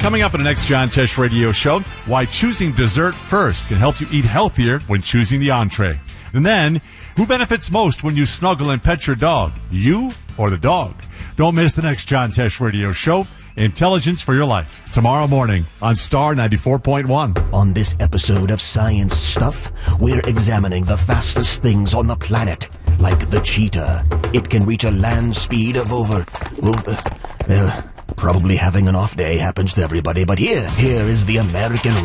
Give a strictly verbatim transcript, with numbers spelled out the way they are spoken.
Coming up in the next John Tesh Radio Show, why choosing dessert first can help you eat healthier when choosing the entree. And then, who benefits most when you snuggle and pet your dog, you or the dog? Don't miss the next John Tesh Radio Show, Intelligence for Your Life, tomorrow morning on Star ninety-four point one. On this episode of Science Stuff, we're examining the fastest things on the planet, like the cheetah. It can reach a land speed of over... over well, probably having an off day happens to everybody, but here, here is the American